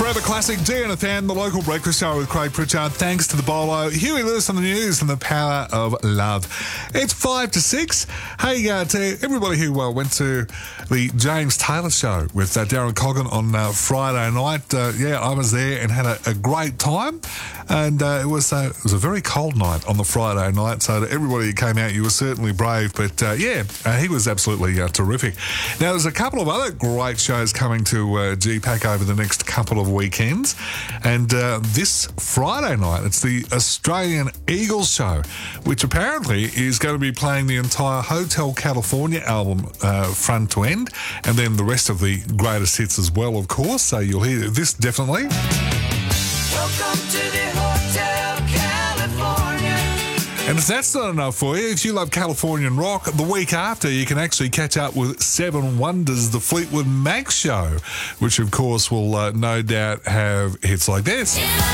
Forever Classic, DNFM, the local breakfast show with Craig Pritchard. Thanks to the Bolo, Huey Lewis on the news and the power of love. It's 5 to 6. Hey, to everybody who went to the James Taylor show with Darren Coggan on Friday night. I was there and had a great time. And it was a very cold night on the Friday night. So to everybody who came out, you were certainly brave. But he was absolutely terrific. Now, there's a couple of other great shows coming to GPAC over the next couple of weekends. And this Friday night, it's the Australian Eagles show, which apparently is going to be playing the entire Hotel California album front to end, and then the rest of the greatest hits as well, of course. So you'll hear this definitely. Welcome to the Hotel California. And if that's not enough for you, if you love Californian rock, the week after you can actually catch up with Seven Wonders, the Fleetwood Mac show, which of course will no doubt have hits like this.